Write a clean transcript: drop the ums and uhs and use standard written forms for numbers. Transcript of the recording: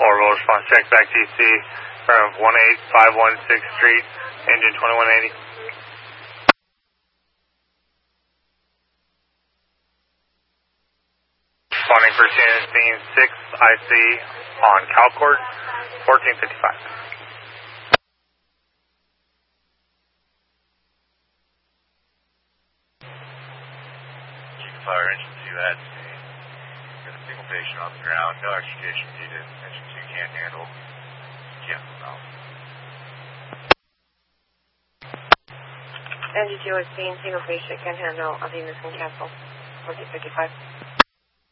will response check back DC from 18516 Street, engine 2180. Responding for scene 6 IC on Calcourt, 1455. Fire engine 2 at scene. Got a single patient on the ground, no extrication needed. Engine 2 can't handle. Cancel now. Engine 2 at scene, single patient can't handle. I'll be missing cancel. 1455.